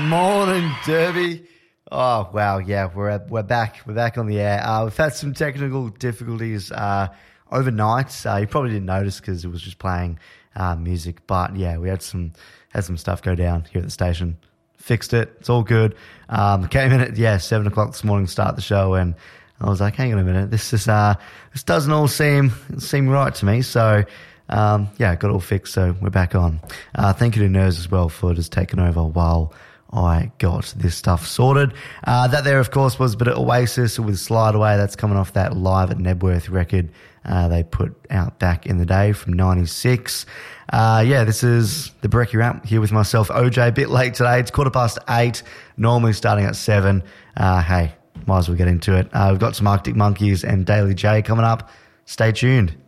Morning, Derby. Oh, wow, yeah, we're back. We're back on the air. We've had some technical difficulties overnight. You probably didn't notice because it was just playing music. But, yeah, we had some stuff go down here at the station. Fixed it. It's all good. Came in at, 7 o'clock this morning to start the show, and I was like, hang on a minute. This doesn't all seem right to me. So, got it all fixed, so we're back on. Thank you to Nurs as well for just taking over while I got this stuff sorted. That there, of course, was a bit of Oasis with Slide Away. That's coming off that Live at Nebworth record they put out back in the day from 96. This is the Brekkie Wrap here with myself, OJ. A bit late today. It's 8:15, normally starting at 7. Hey, might as well get into it. We've got some Arctic Monkeys and Daily J coming up. Stay tuned.